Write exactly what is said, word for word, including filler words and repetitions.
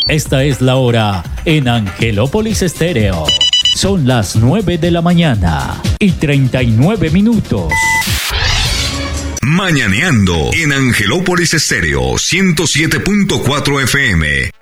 Esta es la hora en Angelópolis Estéreo. Son las nueve de la mañana y treinta y nueve minutos. Mañaneando en Angelópolis Estéreo ciento siete punto cuatro F M.